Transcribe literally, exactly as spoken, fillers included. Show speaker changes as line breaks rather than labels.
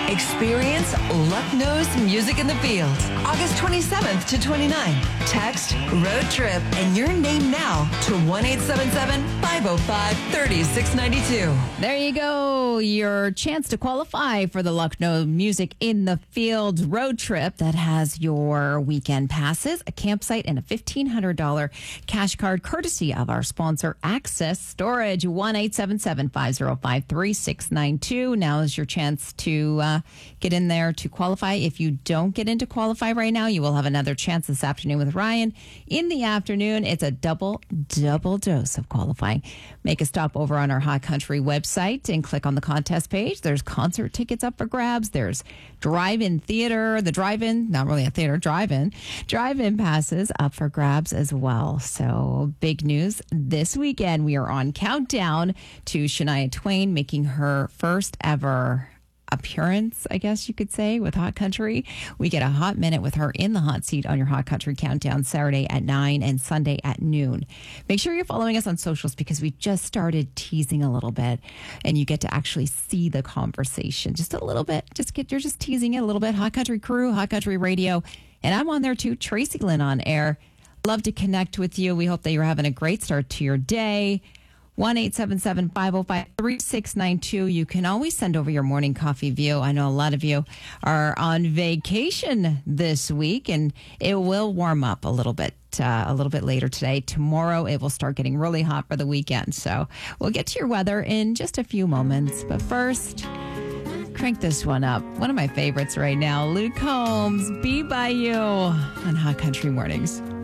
Experience Lucknow's Music in the Fields, August twenty-seventh to twenty-ninth. Text Road Trip and your name now to one eight seven seven, five oh five, three six nine two.
There you go. Your chance to qualify for the Lucknow Music in the Fields road trip that has your weekend passes, a campsite, and a fifteen hundred dollars cash card courtesy of our sponsor, Access Storage. one eight seven seven, five oh five, three six nine two. Now is your chance to uh, get in there to qualify. If you don't get into qualify right now, you will have another chance this afternoon with Ryan. In the afternoon, it's a double, double dose of qualifying. Make a stop over on our Hot Country website and click on the contest page. There's concert tickets up for grabs. There's drive-in theater, the drive-in, not really a theater, drive-in, drive-in passes up for grabs as well. So big news this weekend. We are on countdown to Shania Twain making her first ever appearance, I guess you could say, with Hot Country. We get a hot minute with her in the hot seat on your Hot Country Countdown Saturday at nine and Sunday at noon. Make sure you're following us on socials because we just started teasing a little bit and you get to actually see the conversation just a little bit. Just get, you're just teasing it a little bit. Hot Country Crew, Hot Country Radio, and I'm on there too, Tracy Lynn on air. Love to connect with you. We hope that you're having a great start to your day. one eight seven seven, five oh five, three six nine two. You can always send over your morning coffee view. I know a lot of you are on vacation this week, and it will warm up a little bit. Uh, a little bit later today. Tomorrow, it will start getting really hot for the weekend. So we'll get to your weather in just a few moments. But first, crank this one up. One of my favorites right now, Luke Combs, Be By You on Hot Country Mornings.